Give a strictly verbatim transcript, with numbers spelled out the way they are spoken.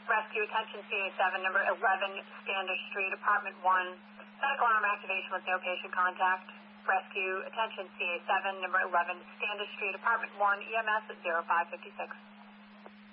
Rescue, attention C A seven, number eleven, Standish Street, apartment one. Static alarm activation with no patient contact. Rescue, attention C A seven, number eleven, Standish Street, apartment one, E M S at zero five five six.